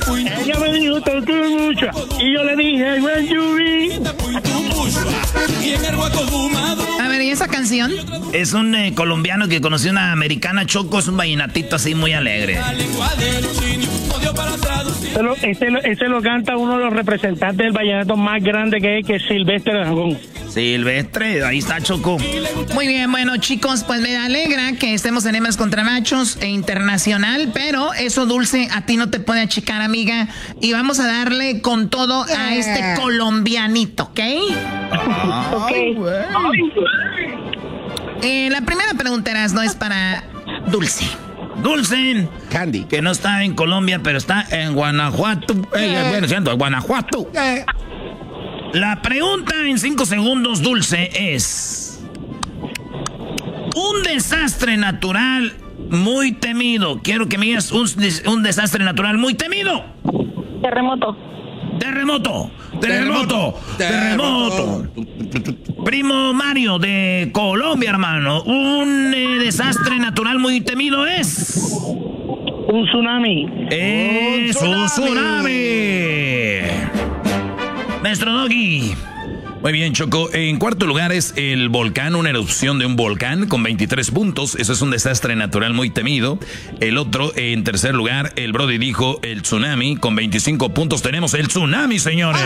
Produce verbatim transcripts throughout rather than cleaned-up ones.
Ella me dijo, te quiero mucho. Y yo le dije, when you be. A ver, ¿y esa canción? Es un eh, colombiano que conoció una americana, Choco, es un vallenatito así muy alegre. Ese lo, ese, lo, ese lo canta uno de los representantes del vallenato más grande que es, que es Silvestre Dangond. Silvestre, ahí está, Choco. Muy bien, bueno, chicos, pues me alegra que estemos en Hembras contra Machos e internacional, pero eso, Dulce, a ti no te puede achicar, amiga. Y vamos a darle con todo a este colombianito, ¿ok? Ok. Eh, la primera pregunta, Erasno, es para Dulce. Dulce. Candy. Que no está en Colombia, pero está en Guanajuato. Eh, bueno, siento, en Guanajuato. Eh. La pregunta en cinco segundos, Dulce, es... Un desastre natural muy temido. Quiero que me digas un, un desastre natural muy temido. Terremoto. Terremoto. Terremoto. Terremoto. Terremoto. Primo Mario de Colombia, hermano. Un eh, desastre natural muy temido es... Un tsunami. Es un tsunami. Maestro Doggy. Muy bien, Choco. En cuarto lugar es el volcán, una erupción de un volcán con veintitrés puntos. Eso es un desastre natural muy temido. El otro, en tercer lugar, el Brody dijo el tsunami con veinticinco puntos. Tenemos el tsunami, señores.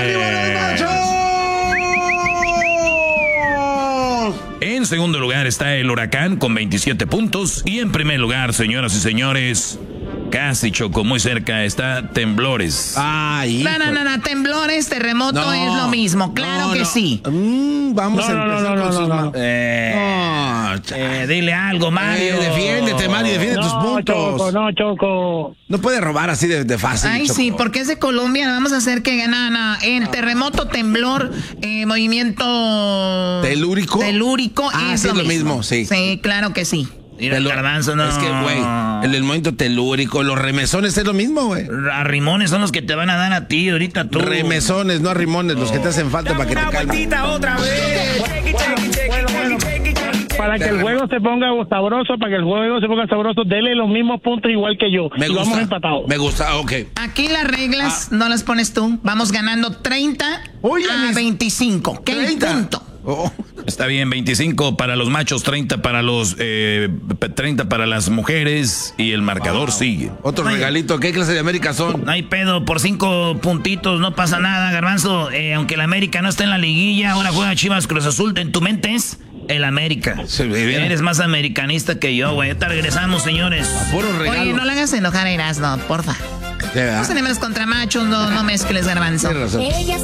En segundo lugar está el huracán con veintisiete puntos. Y en primer lugar, señoras y señores... Casi, Choco, muy cerca está temblores. Ay, no, no, no, no, temblores, terremoto no, es lo mismo, claro no, que no. sí. Mm, vamos no, a empezar no, no, con no, sus no, no. Eh, oh, eh, dile algo, Mario. Eh, defiéndete, Mario, defiende no, tus puntos. Choco, no, Choco. No puede robar así de, de fácil, Ay, Choco. sí, porque es de Colombia, vamos a hacer que gana, no, en terremoto, temblor, eh, movimiento... ¿Telúrico? Telúrico, ah, es sí, lo, lo mismo. mismo, sí. Sí, claro que sí. Mira, el garbanzo, no. Es que, güey, el, el movimiento telúrico, los remesones es lo mismo, güey. Arrimones son los que te van a dar a ti ahorita tú. Remesones, no arrimones, oh. los que te hacen falta para que te calmen. Otra vez. Bueno, bueno, para que el juego se ponga sabroso, para que el juego se ponga sabroso, dele los mismos puntos igual que yo. Me y gusta, vamos empatados. Me gusta, ok. Aquí las reglas ah. no las pones tú. Vamos ganando treinta Oye, a veinticinco. ¿Qué treinta. Punto? Oh. Está bien, veinticinco para los machos, treinta para los eh, treinta para las mujeres y el marcador wow. sigue. Otro no regalito, ¿qué clase de América son? No hay pedo, por cinco puntitos no pasa nada, Garbanzo. Eh, aunque el América no está en la liguilla, ahora juega Chivas Cruz Azul, en tu mente es el América. Sí, eres más americanista que yo, güey. Ahorita regresamos, señores. Oye, no le hagas enojar a Erasno, porfa. No tenemos contra machos, no, no mezcles, Garbanzo. Tienes razón.